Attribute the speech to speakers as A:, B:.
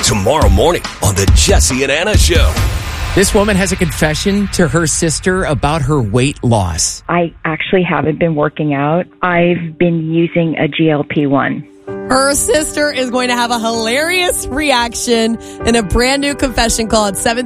A: tomorrow morning on the Jesse and Anna Show.
B: This woman has a confession to her sister about her weight loss.
C: I actually haven't been working out. I've been using a GLP-1.
D: Her sister is going to have a hilarious reaction in a brand new confession call at 7:30.